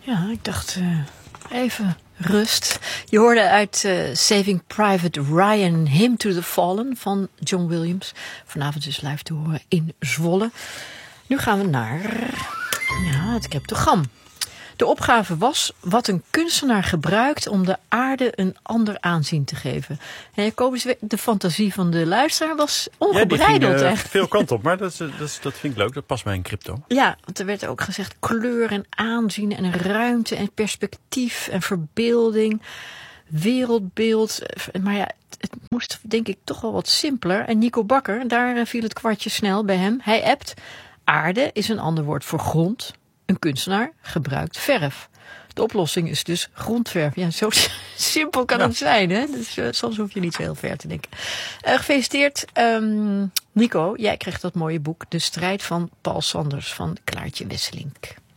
Ja, ik dacht even rust. Je hoorde uit Saving Private Ryan, Hymn to the Fallen van John Williams. Vanavond is live te horen in Zwolle. Nu gaan we naar het cryptogram. De opgave was wat een kunstenaar gebruikt om de aarde een ander aanzien te geven. En Jacobus, de fantasie van de luisteraar was ongebreideld. Ja, die ging veel kant op, maar dat vind ik leuk. Dat past bij een crypto. Ja, want er werd ook gezegd kleur en aanzien en ruimte en perspectief en verbeelding, wereldbeeld. Maar ja, het moest denk ik toch wel wat simpeler. En Nico Bakker, daar viel het kwartje snel bij hem. Hij appt, aarde is een ander woord voor grond. Een kunstenaar gebruikt verf. De oplossing is dus grondverf. Ja, zo simpel kan het zijn. Hè? Dus soms hoef je niet zo heel ver te denken. Gefeliciteerd, Nico. Jij kreeg dat mooie boek De Strijd van Paul Sanders van Klaartje Wesselink.